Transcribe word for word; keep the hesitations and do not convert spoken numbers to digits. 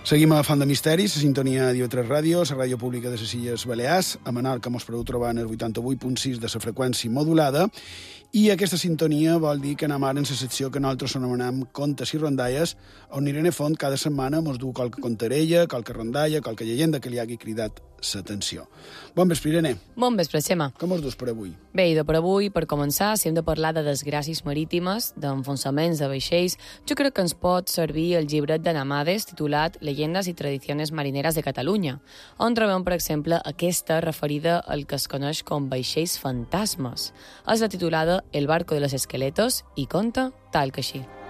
Seguim a Font de Misteris, la sintonia d'I V tres Ràdio, la ràdio pública de les Illes Balears, a Menorca mos podeu trobar en el vuitanta-vuit punt sis de la freqüència modulada, i aquesta sintonia vol dir que anem ara en la secció que nosaltres anomenem Contes i Rondalles, on Irene Font cada setmana mos du qualque contarella, qualque rondalla, qualque llegenda que li hagi cridat l'atenció. Bon vespre, Irene. Bon vespre, Xema. Com us dus per avui? Bé, i de per avui, per començar, si hem de parlar de desgràcies marítimes, d'enfonsaments de vaixells, jo crec que ens pot servir el llibret de Namades titulat Leyendas y tradiciones marineras de Catalunya, on trobem, per exemple, aquesta referida al que es coneix com vaixells fantasmes. És la titulada El barco de los esqueletos i conta tal que així.